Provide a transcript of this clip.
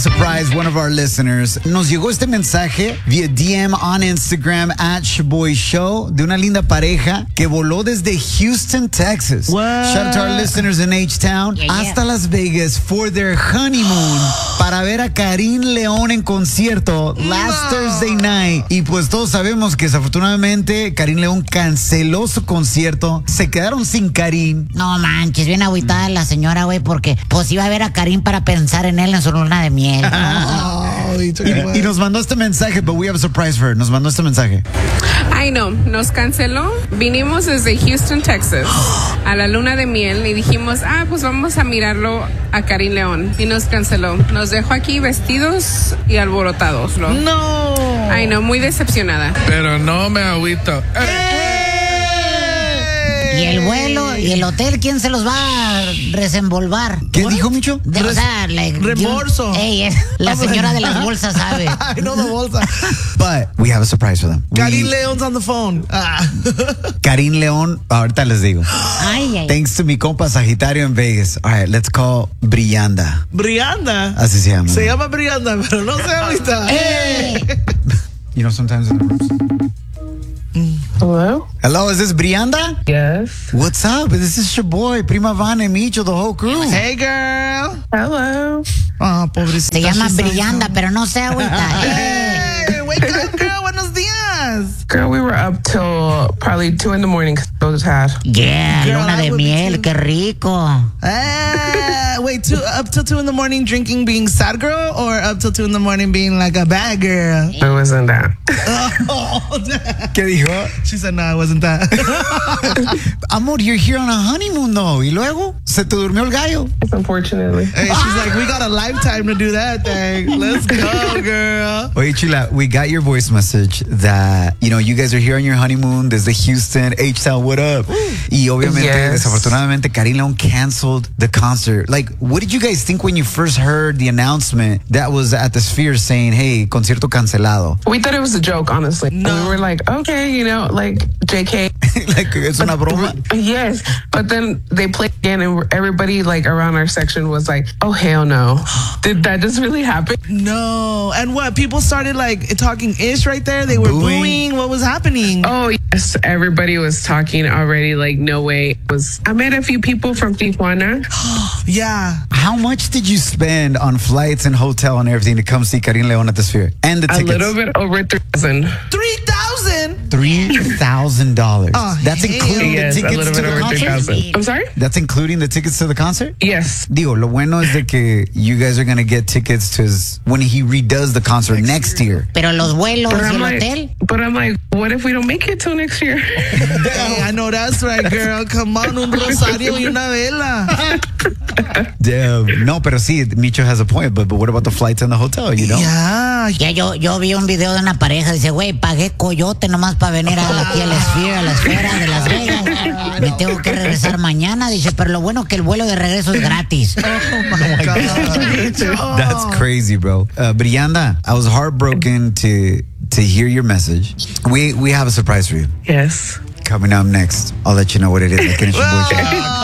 surprise one of our listeners. Nos llegó este mensaje via DM on Instagram @ShaboyShow de una linda pareja que voló desde Houston, Texas. What? Shout out to our listeners in H-Town hasta Las Vegas for their honeymoon para ver a Karim León en concierto last Thursday night. Y pues todos sabemos que desafortunadamente Karim León canceló su concierto. Se quedaron sin Karim. No manches, bien agüitada la señora, güey, porque pues iba a ver a Karim para pensar en él en su luna de miel. Y nos mandó este mensaje, but we have a surprise for her. Nos mandó este mensaje. Ay, no, nos canceló. Vinimos desde Houston, Texas, a la luna de miel y dijimos, pues vamos a mirarlo a Karim León. Y nos canceló. Nos dejó aquí vestidos y alborotados, ¿no? No. Ay, no, muy decepcionada. Pero no me agüito. Y el vuelo y el hotel, ¿quién se los va a desenvolver? ¿Qué dijo, Micho? O sea, Reembolso. La señora de las bolsas sabe. I know the bolsa. But we have a surprise for them. Karim Leon's on the phone. Karim León, ahorita les digo. Ay. Thanks to mi compa Sagitario en Vegas. All right, let's call Brianda. Brianda. Así se llama. Se llama Brianda, pero no se ahorita. You know, sometimes in the rooms. Hello? Hello, is this Brianda? Yes. What's up? This is your boy, Prima Vana and Micho, the whole crew. Hey, girl. Hello. Oh, pobrecita. Se llama she's so Brianda, young. pero no se agüita. Hey, wake up, girl. Buenos días. Girl, we were up till probably 2 a.m. because I was tired. Yeah, Girl, luna I de would be miel, too. qué rico. Wait, up till 2 a.m. drinking being sad girl, or up till 2 a.m. being like a bad girl? It wasn't that. ¿Qué dijo? She said, no, it wasn't that. Amor, you're here on a honeymoon, though. ¿Y luego? ¿Se te durmió el gallo? Unfortunately. Hey, she's like, we got a lifetime to do that thing. Let's go, girl. Oye, Chila, we got your voice message that, you guys are here on your honeymoon desde Houston, H-Town, what up? Y obviamente, Yes. desafortunadamente, Karim León canceled the concert. Like, what did you guys think when you first heard the announcement that was at the Sphere saying, hey, concierto cancelado? We thought it was a joke, honestly. No. We were like, okay, like JK. Like, es una broma. Yes. But then they played again and everybody like around our section was like, oh, hell no. Did that just really happen? No. And what? People started like talking ish right there. They were booing. What was happening? Oh, yes. Everybody was talking already. Like, no way. I met a few people from Tijuana. Yeah. How much did you spend on flights and hotel and everything to come see Karim León at the Sphere? And the A tickets? little bit over 3,000. 3,000. $3,000. Oh, That's hell. including Yes, the a tickets little to bit the over concert? 3,000. I'm sorry? That's including the tickets to the concert? Yes. Digo, lo bueno es de que you guys are going to get tickets to when he redoes the concert next year. Pero los vuelos But y I'm el like, hotel. what if we don't make it till next year? Hey, I know that's right, girl. Come on, un rosario y una vela. Damn. No, pero sí, Micho has a point, but what about the flights and the hotel, Yeah. Ya yo vi un video de una pareja, dice, güey, pagué coyote nomás para venir aquí a la esfera de Las Vegas. Me tengo que regresar mañana, dice, pero lo bueno que el vuelo de regreso es gratis. That's crazy, bro. Brianda, I was heartbroken to hear your message. We have a surprise for you. Yes. Coming up next, I'll let you know what it is. Like,